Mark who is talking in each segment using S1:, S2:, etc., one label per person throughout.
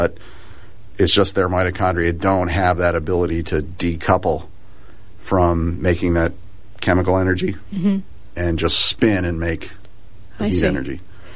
S1: But it's just their mitochondria don't have that ability to decouple from making that chemical energy and just spin and make the heat energy.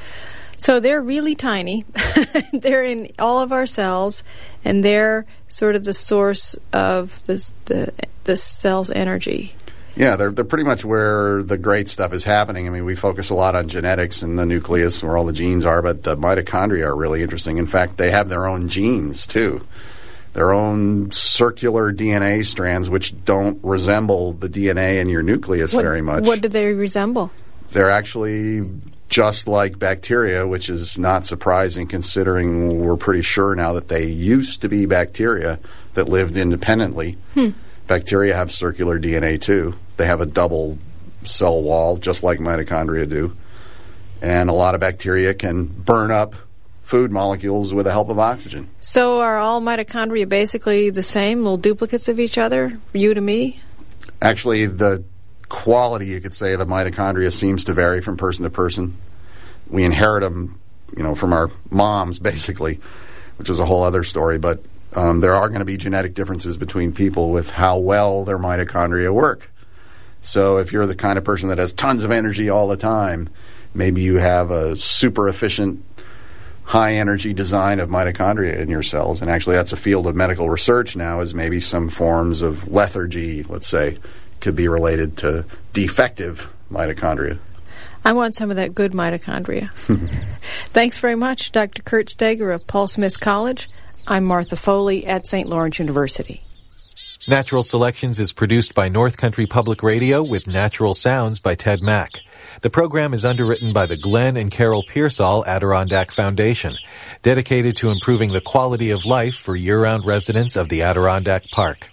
S2: So they're really tiny. They're in all of our cells, and they're sort of the source of the cell's energy.
S1: Yeah, they're pretty much where the great stuff is happening. I mean, we focus a lot on genetics and the nucleus where all the genes are, but the mitochondria are really interesting. In fact, they have their own genes, too. Their own circular DNA strands, which don't resemble the DNA in your nucleus very much.
S2: What do they resemble?
S1: They're actually just like bacteria, which is not surprising considering we're pretty sure now that they used to be bacteria that lived independently. Bacteria have circular DNA, too. They have a double cell wall, just like mitochondria do. And a lot of bacteria can burn up food molecules with the help of oxygen.
S2: So are all mitochondria basically the same, little duplicates of each other, you to me?
S1: Actually, the quality, you could say, of the mitochondria seems to vary from person to person. We inherit them, from our moms, basically, which is a whole other story. But there are going to be genetic differences between people with how well their mitochondria work. So if you're the kind of person that has tons of energy all the time, maybe you have a super efficient, high-energy design of mitochondria in your cells. And actually that's a field of medical research now, is maybe some forms of lethargy, let's say, could be related to defective mitochondria.
S2: I want some of that good mitochondria. Thanks very much, Dr. Kurt Steger of Paul Smith College. I'm Martha Foley at St. Lawrence University.
S3: Natural Selections is produced by North Country Public Radio with natural sounds by Ted Mack. The program is underwritten by the Glenn and Carol Pearsall Adirondack Foundation, dedicated to improving the quality of life for year-round residents of the Adirondack Park.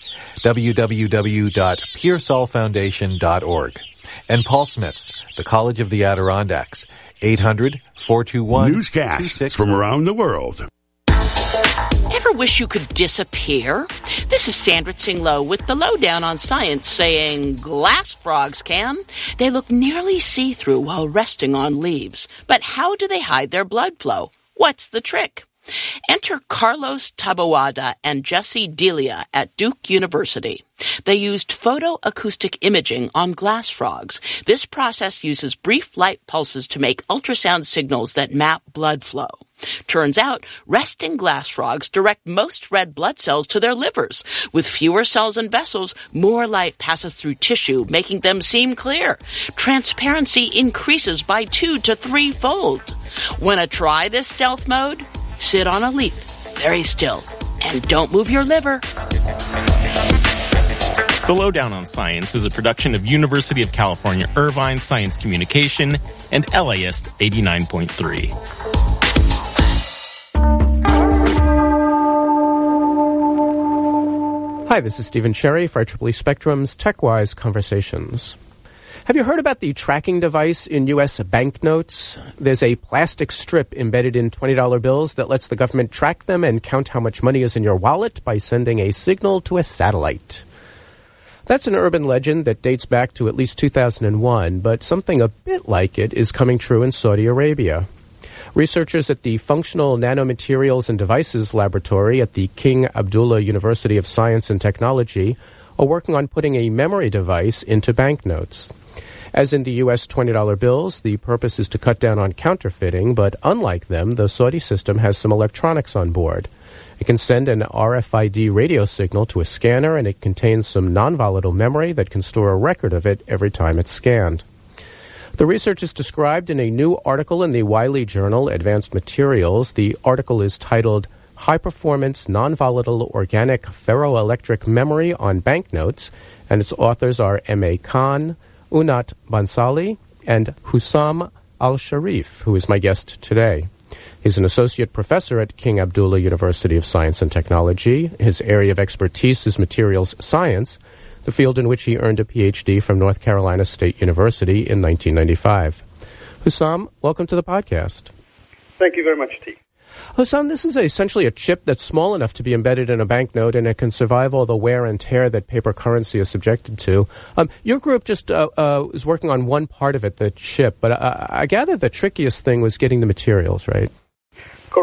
S3: www.pearsallfoundation.org. And Paul Smith's, the College of the Adirondacks, 800-421-26...
S4: Newscasts from around the world.
S5: Ever wish you could disappear? This is Sandra Tsing-Loh with the Lowdown on Science saying glass frogs can. They look nearly see-through while resting on leaves. But how do they hide their blood flow? What's the trick? Enter Carlos Taboada and Jesse Delia at Duke University. They used photoacoustic imaging on glass frogs. This process uses brief light pulses to make ultrasound signals that map blood flow. Turns out, resting glass frogs direct most red blood cells to their livers. With fewer cells and vessels, more light passes through tissue, making them seem clear. Transparency increases by 2 to 3-fold. Wanna try this stealth mode? Sit on a leaf, very still, and don't move your liver.
S6: The Lowdown on Science is a production of University of California, Irvine Science Communication and LAist 89.3.
S7: Hi, this is Stephen Sherry for IEEE Spectrum's TechWise Conversations. Have you heard about the tracking device in U.S. banknotes? There's a plastic strip embedded in $20 bills that lets the government track them and count how much money is in your wallet by sending a signal to a satellite. That's an urban legend that dates back to at least 2001, but something a bit like it is coming true in Saudi Arabia. Researchers at the Functional Nanomaterials and Devices Laboratory at the King Abdullah University of Science and Technology are working on putting a memory device into banknotes. As in the U.S. $20 bills, the purpose is to cut down on counterfeiting, but unlike them, the Saudi system has some electronics on board. It can send an RFID radio signal to a scanner, and it contains some non-volatile memory that can store a record of it every time it's scanned. The research is described in a new article in the Wiley Journal, Advanced Materials. The article is titled High-Performance Non-Volatile Organic Ferroelectric Memory on Banknotes, and its authors are M.A. Khan, Unat Bansali, and Hussam Al-Sharif, who is my guest today. He's an associate professor at King Abdullah University of Science and Technology. His area of expertise is materials science, the field in which he earned a Ph.D. from North Carolina State University in 1995. Hussam, welcome to the podcast.
S8: Thank you very much, T.
S7: Hussam, this is essentially a chip that's small enough to be embedded in a banknote, and it can survive all the wear and tear that paper currency is subjected to. Your group just is working on one part of it, the chip, but I gather the trickiest thing was getting the materials, right?
S8: Correct.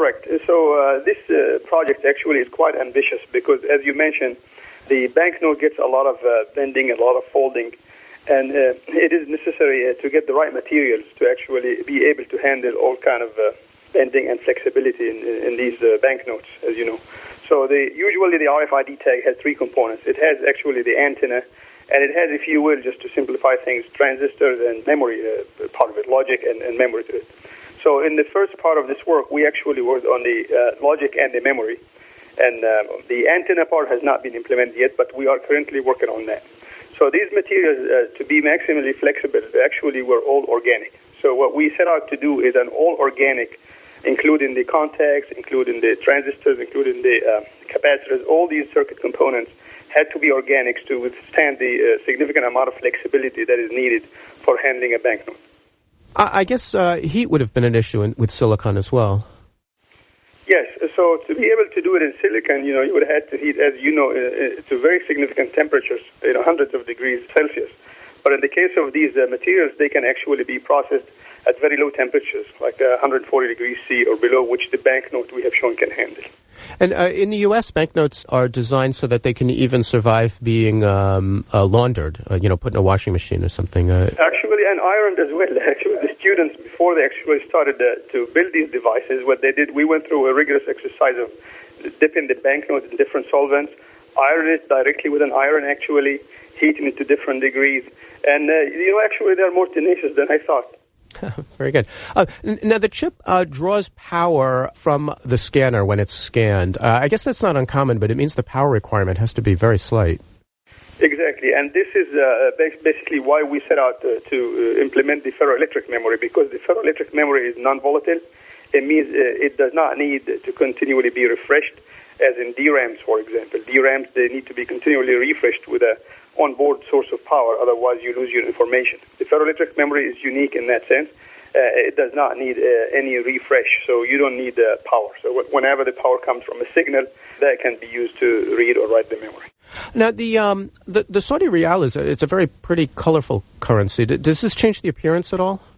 S8: So this project actually is quite ambitious because, as you mentioned, the banknote gets a lot of bending, a lot of folding, and it is necessary to get the right materials to actually be able to handle all kind of bending and flexibility in these banknotes, as you know. So usually the RFID tag has three components. It has actually the antenna, and it has, if you will, just to simplify things, transistors and memory part of it, logic and memory to it. So in the first part of this work, we actually worked on the logic and the memory. And the antenna part has not been implemented yet, but we are currently working on that. So these materials, to be maximally flexible, actually were all organic. So what we set out to do is an all organic, including the contacts, including the transistors, including the capacitors, all these circuit components had to be organics to withstand the significant amount of flexibility that is needed for handling a banknote.
S7: I guess heat would have been an issue with silicon as well.
S8: Yes, so to be able to do it in silicon, you would have had to heat, as you know, to very significant temperatures, hundreds of degrees Celsius. But in the case of these materials, they can actually be processed at very low temperatures, like 140 degrees C or below, which the banknote we have shown can handle.
S7: And in the U.S., banknotes are designed so that they can even survive being laundered, put in a washing machine or something.
S8: Actually, and ironed as well. Actually, the students, before they actually started to build these devices, what they did, we went through a rigorous exercise of dipping the banknote in different solvents, iron it directly with an iron, actually, heating it to different degrees. And, actually, they're more tenacious than I thought.
S7: Very good. Now, the chip draws power from the scanner when it's scanned. I guess that's not uncommon, but it means the power requirement has to be very slight.
S8: Exactly, and this is basically why we set out to implement the ferroelectric memory, because the ferroelectric memory is non-volatile. It means it does not need to continually be refreshed, as in DRAMs, for example. DRAMs, they need to be continually refreshed with a onboard source of power, otherwise you lose your information. The ferroelectric memory is unique in that sense. It does not need any refresh, so you don't need power. So whenever the power comes from a signal, that can be used to read or write the memory.
S7: Now, the Saudi riyal it's a very pretty colorful currency. Does this change the appearance at all?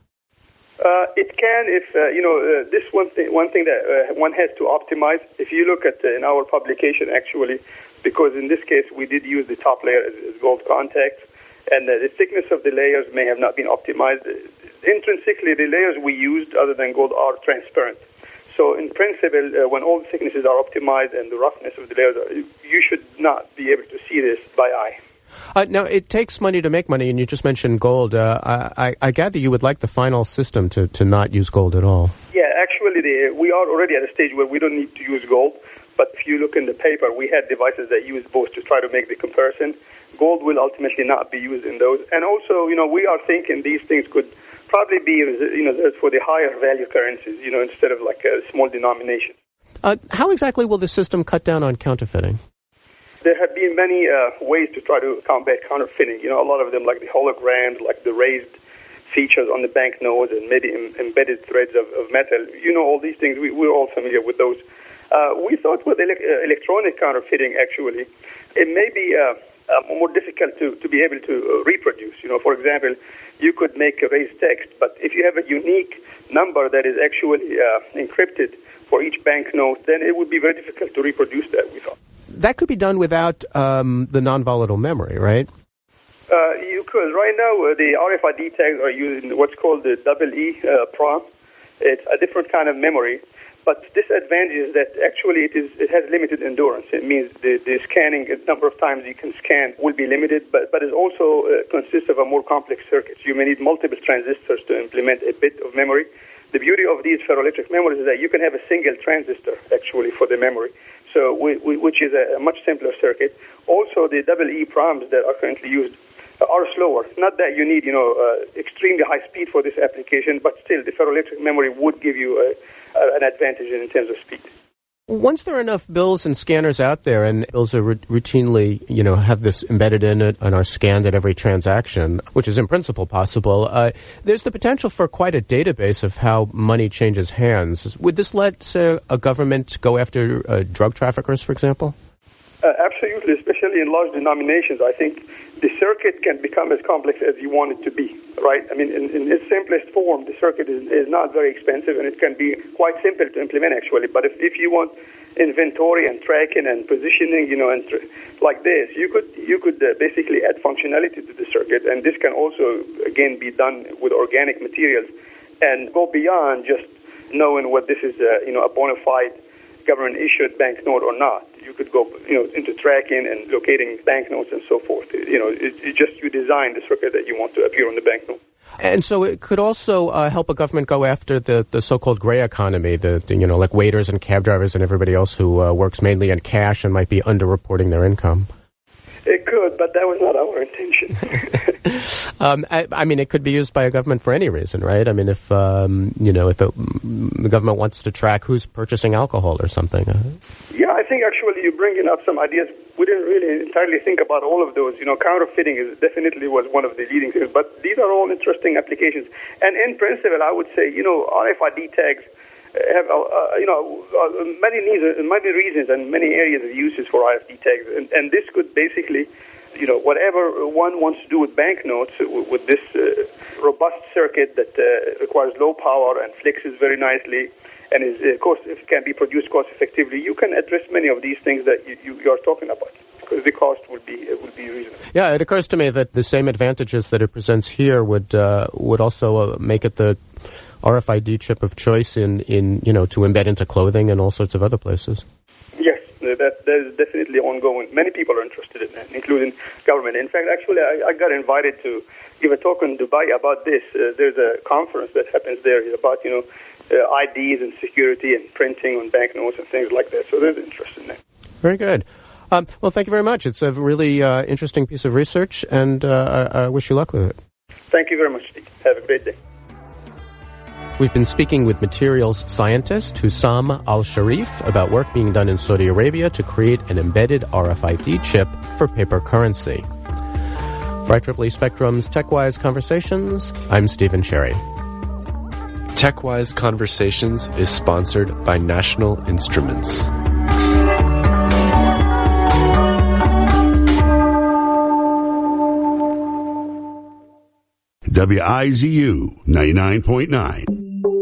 S8: It can, if this one thing that one has to optimize. If you look at in our publication, actually, because in this case we did use the top layer as gold contacts, and the thickness of the layers may have not been optimized. Intrinsically, the layers we used, other than gold, are transparent. So in principle, when all the thicknesses are optimized and the roughness of the layers, you should not be able to see this by eye.
S7: Now, it takes money to make money, and you just mentioned gold. I gather you would like the final system to not use gold at all.
S8: Yeah, actually, we are already at a stage where we don't need to use gold. But if you look in the paper, we had devices that use both to try to make the comparison. Gold will ultimately not be used in those. And also, we are thinking these things could probably be, for the higher value currencies, instead of like a small denomination.
S7: How exactly will the system cut down on counterfeiting?
S8: There have been many ways to try to combat counterfeiting. A lot of them, like the holograms, like the raised features on the banknotes, and maybe embedded threads of metal. All these things, we're all familiar with those. We thought with electronic counterfeiting, actually, it may be more difficult to be able to reproduce. For example, you could make a raised text, but if you have a unique number that is actually encrypted for each banknote, then it would be very difficult to reproduce that, we thought.
S7: That could be done without the non-volatile memory, right?
S8: You could. Right now, the RFID tags are using what's called the EE PROM. It's a different kind of memory. But disadvantage is that actually it has limited endurance. It means the scanning, the number of times you can scan will be limited, but it also consists of a more complex circuit. You may need multiple transistors to implement a bit of memory. The beauty of these ferroelectric memories is that you can have a single transistor, actually, for the memory, so which is a much simpler circuit. Also, the EE PROMs that are currently used are slower. Not that you need, extremely high speed for this application, but still, the ferroelectric memory would give you an advantage in terms of speed.
S7: Once there are enough bills and scanners out there, and bills are routinely, have this embedded in it and are scanned at every transaction, which is in principle possible, there's the potential for quite a database of how money changes hands. Would this let, say, a government go after drug traffickers, for example?
S8: Absolutely, especially in large denominations. I think the circuit can become as complex as you want it to be. right? I mean, in its simplest form, the circuit is not very expensive, and it can be quite simple to implement, actually. But if you want inventory and tracking and positioning, like this, you could basically add functionality to the circuit, and this can also, again, be done with organic materials and go beyond just knowing what this is, a bona fide government-issued banknote or not. You could go, into tracking and locating banknotes and so forth. You design the circuit that you want to appear on the banknote.
S7: And so it could also help a government go after the so-called gray economy, like waiters and cab drivers and everybody else who works mainly in cash and might be underreporting their income.
S8: It could, but that was not our intention.
S7: I mean, it could be used by a government for any reason, right? I mean, if the government wants to track who's purchasing alcohol or something.
S8: Yeah, I think actually you're bringing up some ideas. We didn't really entirely think about all of those. Counterfeiting definitely was one of the leading things, but these are all interesting applications. And in principle, I would say, RFID tags have many reasons and many areas of uses for RFID tags, and this could basically, whatever one wants to do with banknotes with this robust circuit that requires low power and flexes very nicely, and is, of course, if it can be produced cost effectively, you can address many of these things that you are talking about, because the cost would be reasonable.
S7: Yeah, it occurs to me that the same advantages that it presents here would also make it the RFID chip of choice in to embed into clothing and all sorts of other places.
S8: Yes, that is definitely ongoing. Many people are interested in that, including government. In fact, actually, I got invited to give a talk in Dubai about this. There's a conference that happens there about IDs and security and printing on banknotes and things like that. So there's interest in that.
S7: Very good. Well, thank you very much. It's a really interesting piece of research, and I wish you luck with it.
S8: Thank you very much, Steve. Have a great day.
S7: We've been speaking with materials scientist Hussam Al-Sharif about work being done in Saudi Arabia to create an embedded RFID chip for paper currency. For IEEE Spectrum's TechWise Conversations, I'm Stephen Sherry.
S9: TechWise Conversations is sponsored by National Instruments.
S4: WIZU 99.9.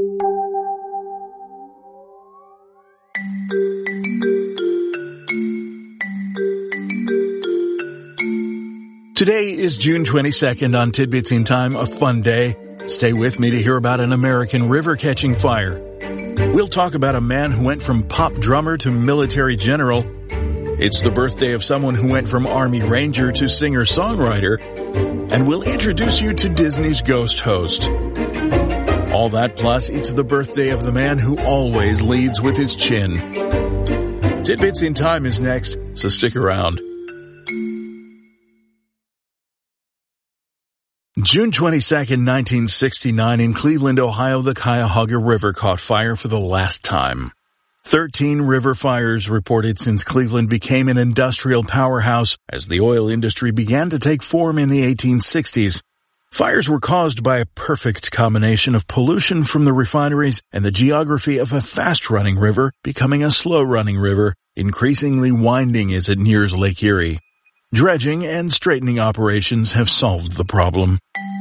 S10: Today is June 22nd on Tidbits in Time, a fun day. Stay with me to hear about an American river catching fire. We'll talk about a man who went from pop drummer to military general. It's the birthday of someone who went from Army Ranger to singer-songwriter. And we'll introduce you to Disney's Ghost host. All that plus, it's the birthday of the man who always leads with his chin. Tidbits in Time is next, so stick around. June 22nd, 1969, in Cleveland, Ohio, the Cuyahoga River caught fire for the last time. 13 river fires reported since Cleveland became an industrial powerhouse as the oil industry began to take form in the 1860s. Fires were caused by a perfect combination of pollution from the refineries and the geography of a fast-running river becoming a slow-running river, increasingly winding as it nears Lake Erie. Dredging and straightening operations have solved the problem.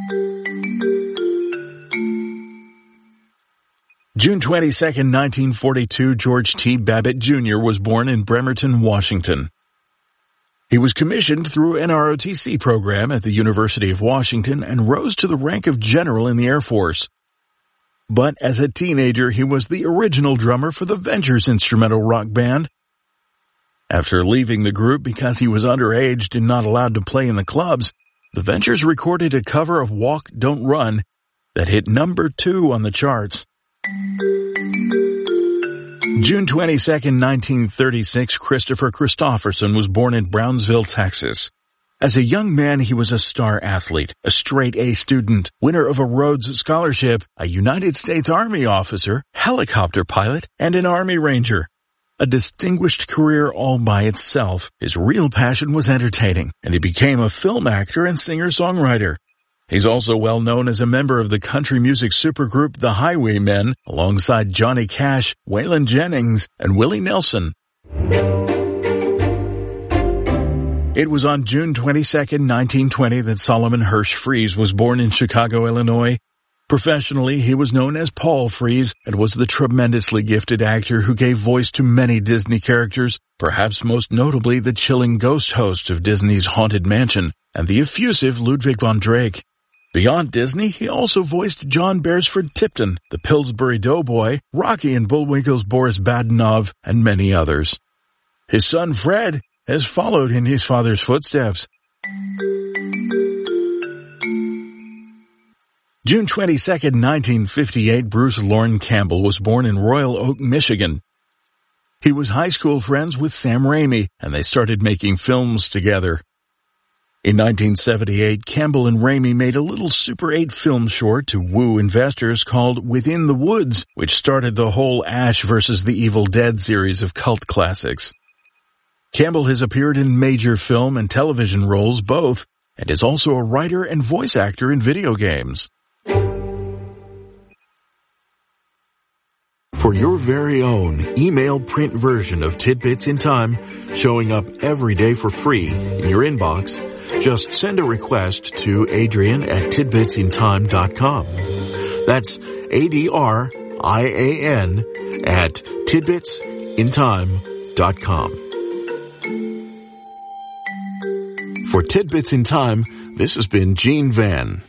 S10: June 22nd, 1942, George T. Babbitt Jr. was born in Bremerton, Washington. He was commissioned through an ROTC program at the University of Washington and rose to the rank of general in the Air Force. But as a teenager, he was the original drummer for the Ventures instrumental rock band. After leaving the group because he was underage and not allowed to play in the clubs, the Ventures recorded a cover of Walk, Don't Run that hit number 2 on the charts. June 22nd, 1936, Christopher Christopherson was born in Brownsville, Texas. As a young man, he was a star athlete, a straight-A student, winner of a Rhodes Scholarship, a United States Army officer, helicopter pilot, and an Army Ranger. A distinguished career all by itself, his real passion was entertaining, and he became a film actor and singer-songwriter. He's also well known as a member of the country music supergroup The Highwaymen, alongside Johnny Cash, Waylon Jennings, and Willie Nelson. In It was on June 22, 1920 that Solomon Hirsch Fries was born in Chicago, Illinois. Professionally, he was known as Paul Frees and was the tremendously gifted actor who gave voice to many Disney characters, perhaps most notably the chilling ghost host of Disney's Haunted Mansion and the effusive Ludwig von Drake. Beyond Disney, he also voiced John Beresford Tipton, the Pillsbury Doughboy, Rocky and Bullwinkle's Boris Badenov, and many others. His son Fred has followed in his father's footsteps. June 22, 1958, Bruce Lorne Campbell was born in Royal Oak, Michigan. He was high school friends with Sam Raimi, and they started making films together. In 1978, Campbell and Raimi made a little Super 8 film short to woo investors called Within the Woods, which started the whole Ash vs. the Evil Dead series of cult classics. Campbell has appeared in major film and television roles both, and is also a writer and voice actor in video games.
S11: For your very own email print version of Tidbits in Time, showing up every day for free in your inbox, just send a request to Adrian@tidbitsintime.com. That's ADRIAN at tidbitsintime.com. For Tidbits in Time, this has been Gene Van.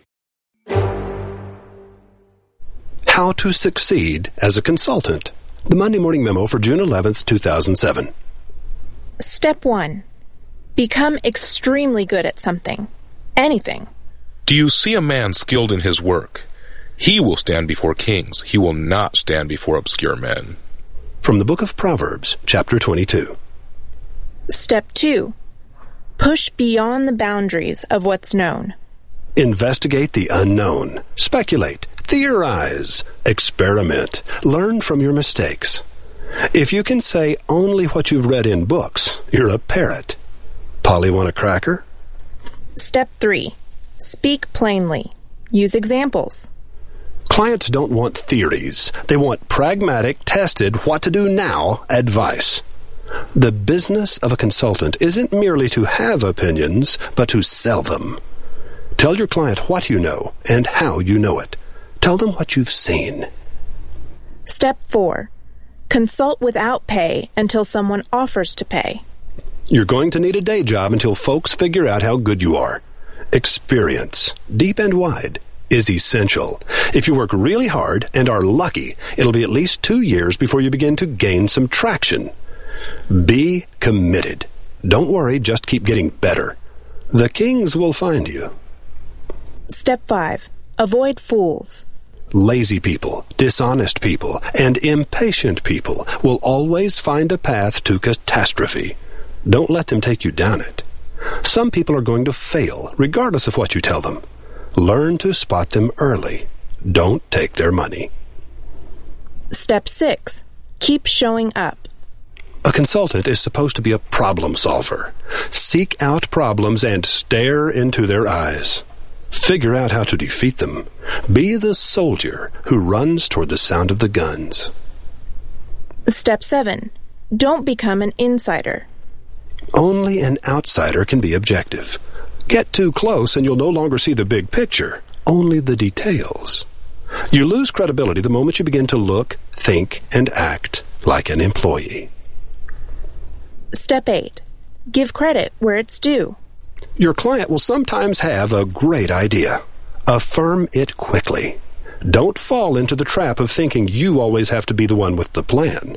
S12: How to Succeed as a Consultant. The Monday Morning Memo for June 11th, 2007.
S13: Step 1. Become extremely good at something. Anything.
S14: Do you see a man skilled in his work? He will stand before kings. He will not stand before obscure men.
S12: From the book of Proverbs, chapter 22.
S13: Step 2. Push beyond the boundaries of what's known.
S12: Investigate the unknown. Speculate. Theorize. Experiment. Learn from your mistakes. If you can say only what you've read in books, you're a parrot. Polly, want a cracker?
S13: Step 3. Speak plainly. Use examples.
S12: Clients don't want theories. They want pragmatic, tested, what-to-do-now advice. The business of a consultant isn't merely to have opinions, but to sell them. Tell your client what you know and how you know it. Tell them what you've seen.
S13: Step 4. Consult without pay until someone offers to pay.
S12: You're going to need a day job until folks figure out how good you are. Experience, deep and wide, is essential. If you work really hard and are lucky, it'll be at least 2 years before you begin to gain some traction. Be committed. Don't worry, just keep getting better. The kings will find you.
S13: Step 5. Avoid fools.
S12: Lazy people, dishonest people, and impatient people will always find a path to catastrophe. Don't let them take you down it. Some people are going to fail, regardless of what you tell them. Learn to spot them early. Don't take their money.
S13: Step 6. Keep showing up.
S12: A consultant is supposed to be a problem solver. Seek out problems and stare into their eyes. Figure out how to defeat them. Be the soldier who runs toward the sound of the guns.
S13: Step 7. Don't become an insider.
S12: Only an outsider can be objective. Get too close and you'll no longer see the big picture, only the details. You lose credibility the moment you begin to look, think, and act like an employee.
S13: Step 8. Give credit where it's due.
S12: Your client will sometimes have a great idea. Affirm it quickly. Don't fall into the trap of thinking you always have to be the one with the plan.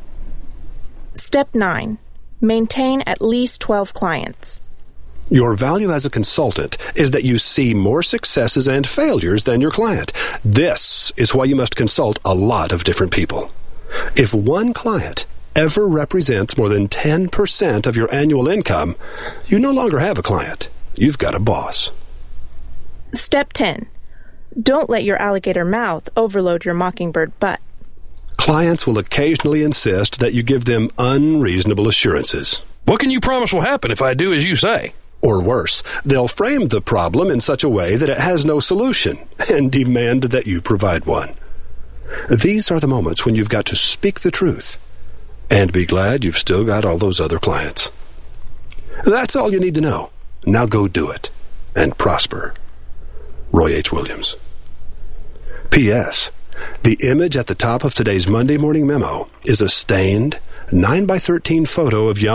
S13: Step 9. Maintain at least 12 clients.
S12: Your value as a consultant is that you see more successes and failures than your client. This is why you must consult a lot of different people. If one client ever represents more than 10% of your annual income, you no longer have a client. You've got a boss.
S13: Step 10. Don't let your alligator mouth overload your mockingbird butt.
S12: Clients will occasionally insist that you give them unreasonable assurances.
S14: What can you promise will happen if I do as you say?
S12: Or worse, they'll frame the problem in such a way that it has no solution and demand that you provide one. These are the moments when you've got to speak the truth and be glad you've still got all those other clients. That's all you need to know. Now go do it. And prosper. Roy H. Williams. P.S. The image at the top of today's Monday Morning Memo is a stained 9x13 photo of young